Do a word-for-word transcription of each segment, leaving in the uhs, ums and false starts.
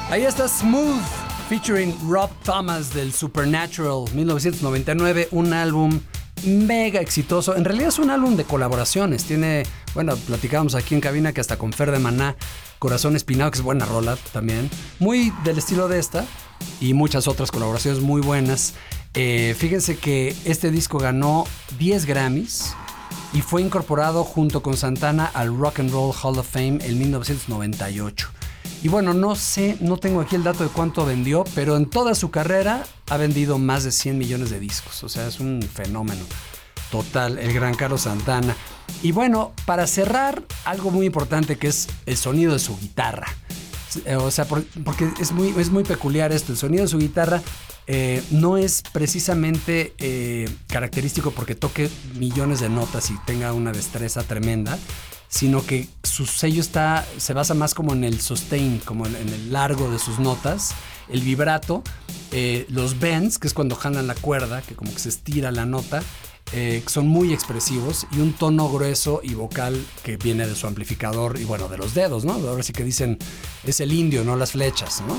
Ahí está Smooth, featuring Rob Thomas del Supernatural mil novecientos noventa y nueve, un álbum mega exitoso. En realidad es un álbum de colaboraciones. Tiene, bueno, platicábamos aquí en cabina que hasta con Fer de Maná, Corazón Espinado, que es buena rola también, muy del estilo de esta, y muchas otras colaboraciones muy buenas. Eh, fíjense que este disco ganó diez Grammys y fue incorporado junto con Santana al Rock and Roll Hall of Fame en mil novecientos noventa y ocho. Y bueno, no sé, no tengo aquí el dato de cuánto vendió, pero en toda su carrera ha vendido más de cien millones de discos. O sea, es un fenómeno total, el gran Carlos Santana. Y bueno, para cerrar, algo muy importante que es el sonido de su guitarra. O sea, por, porque es muy, es muy peculiar esto. El sonido de su guitarra eh, no es precisamente eh, característico porque toque millones de notas y tenga una destreza tremenda, sino que su sello está, se basa más como en el sustain, como en, en el largo de sus notas, el vibrato, eh, los bends, que es cuando jalan la cuerda, que como que se estira la nota, eh, son muy expresivos, y un tono grueso y vocal que viene de su amplificador y bueno, de los dedos, ¿no? Ahora sí que dicen, es el indio, no las flechas, ¿no?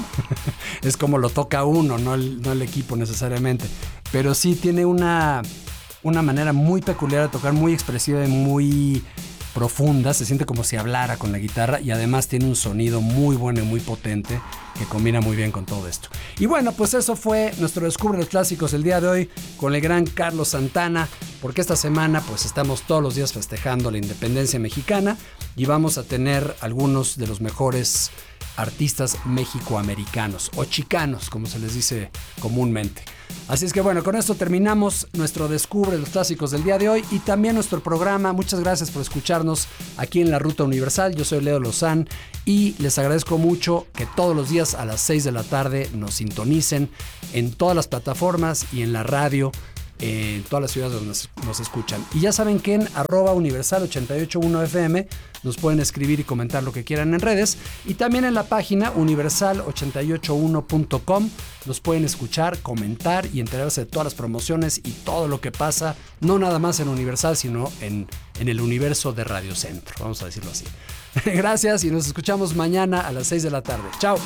Es como lo toca uno, no el, no el equipo necesariamente, pero sí tiene una, una manera muy peculiar de tocar, muy expresiva y muy profunda, se siente como si hablara con la guitarra, y además tiene un sonido muy bueno y muy potente que combina muy bien con todo esto. Y bueno, pues eso fue nuestro Descubre los Clásicos el día de hoy con el gran Carlos Santana, porque esta semana pues estamos todos los días festejando la independencia mexicana y vamos a tener algunos de los mejores artistas mexicoamericanos o chicanos, como se les dice comúnmente. Así es que bueno, con esto terminamos nuestro Descubre los Clásicos del día de hoy y también nuestro programa. Muchas gracias por escucharnos aquí en La Ruta Universal. Yo soy Leo Lozán y les agradezco mucho que todos los días a las seis de la tarde nos sintonicen en todas las plataformas y en la radio, en todas las ciudades donde nos, nos escuchan. Y ya saben que en arroba universal ochenta y ocho punto uno F M nos pueden escribir y comentar lo que quieran en redes, y también en la página universal ochenta y ocho uno punto com nos pueden escuchar, comentar y enterarse de todas las promociones y todo lo que pasa, no nada más en Universal, sino en, en el universo de Radio Centro, vamos a decirlo así. Gracias y nos escuchamos mañana a las seis de la tarde. Chao.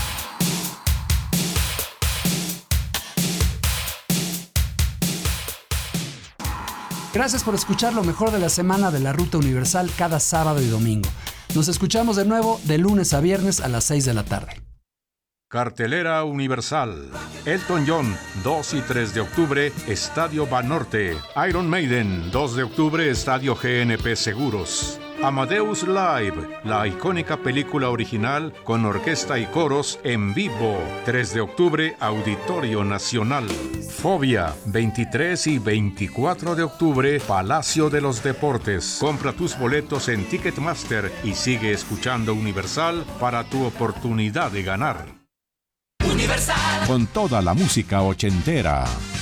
Gracias por escuchar lo mejor de la semana de La Ruta Universal cada sábado y domingo. Nos escuchamos de nuevo de lunes a viernes a las seis de la tarde. Cartelera Universal. Elton John, dos y tres de octubre, Estadio Banorte. Iron Maiden, dos de octubre, Estadio G N P Seguros. Amadeus Live, la icónica película original con orquesta y coros en vivo. tres de octubre, Auditorio Nacional. Fobia, veintitrés y veinticuatro de octubre, Palacio de los Deportes. Compra tus boletos en Ticketmaster y sigue escuchando Universal para tu oportunidad de ganar. Universal. Con toda la música ochentera.